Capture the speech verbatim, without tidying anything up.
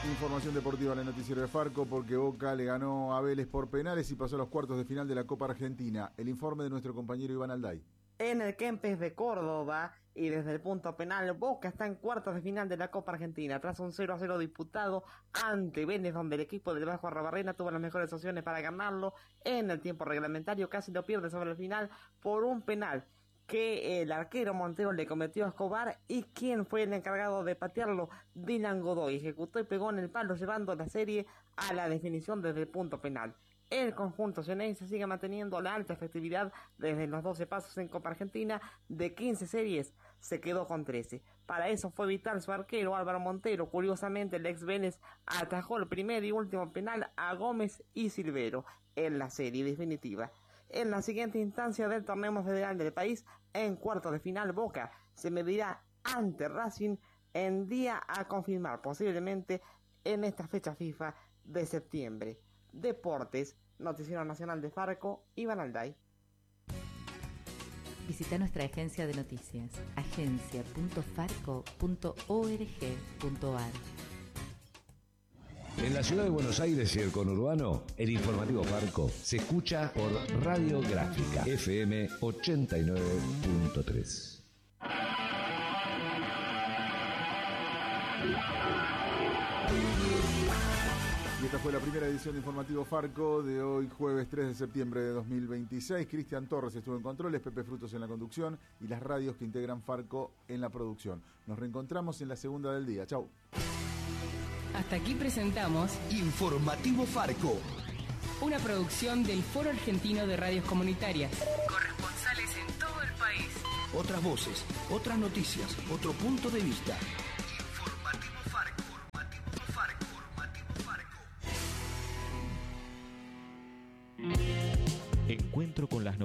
Información deportiva en el noticiero de Farco, porque Boca le ganó a Vélez por penales y pasó a los cuartos de final de la Copa Argentina. El informe de nuestro compañero Iván Alday. En el Kempes de Córdoba y desde el punto penal, Boca está en cuartos de final de la Copa Argentina tras un cero a cero disputado ante Vélez, donde el equipo del Vasco Arrobarrena tuvo las mejores opciones para ganarlo. En el tiempo reglamentario casi lo pierde sobre el final por un penal que el arquero Montero le cometió a Escobar, y quien fue el encargado de patearlo, Dylan Godoy, ejecutó y pegó en el palo, llevando la serie a la definición desde el punto penal. El conjunto ceneice sigue manteniendo la alta efectividad desde los doce pasos en Copa Argentina. De quince series se quedó con trece. Para eso fue vital su arquero Álvaro Montero. Curiosamente, el ex Vélez atajó el primer y último penal a Gómez y Silvero en la serie definitiva. En la siguiente instancia del torneo federal del país, en cuartos de final, Boca se medirá ante Racing en día a confirmar, posiblemente en esta fecha FIFA de septiembre. Deportes, Noticiero Nacional de Farco, Iván Alday. Visita nuestra agencia de noticias, agencia punto farco punto org punto ar. En la ciudad de Buenos Aires y el conurbano, el informativo Farco se escucha por Radio Gráfica F M ochenta y nueve punto tres. Y esta fue la primera edición de Informativo Farco de hoy, jueves tres de septiembre de dos mil veintiséis. Cristian Torres estuvo en controles, Pepe Frutos en la conducción y las radios que integran Farco en la producción. Nos reencontramos en la segunda del día. Chau. Hasta aquí presentamos Informativo Farco, una producción del Foro Argentino de Radios Comunitarias. Corresponsales en todo el país. Otras voces, otras noticias, otro punto de vista. Informativo Farco, Informativo Farco, Informativo Farco. Encuentro con las